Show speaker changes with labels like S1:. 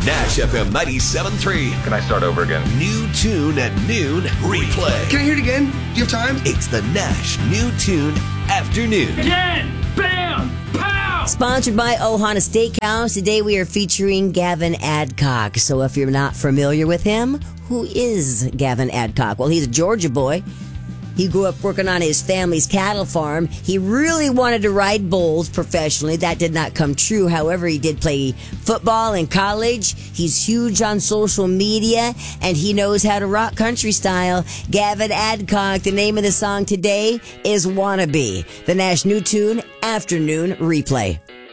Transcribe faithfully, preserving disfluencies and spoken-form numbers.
S1: Nash F M ninety-seven point three.
S2: Can I start over again?
S1: New tune at noon replay.
S3: Can I hear it again? Do you have time?
S1: It's the Nash New Tune Afternoon.
S4: Again! Bam! Pow!
S5: Sponsored by Ohana Steakhouse. Today we are featuring Gavin Adcock. So if you're not familiar with him, who is Gavin Adcock? Well, he's a Georgia boy. He grew up working on his family's cattle farm. He really wanted to ride bulls professionally. That did not come true. However, he did play football in college. He's huge on social media, and he knows how to rock country style. Gavin Adcock, the name of the song today is Wannabe. The Nash New Tune Afternoon Replay.